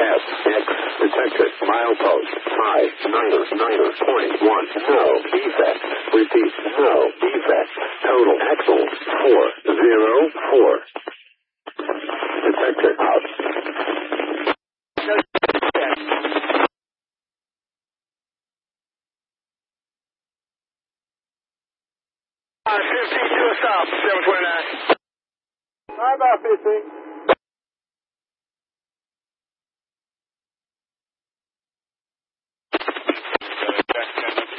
SX detected. Milepost 599.1. No defect. Repeat, no defect. Total axle 404. Detected out. $15 to a stop, 729. How about 15?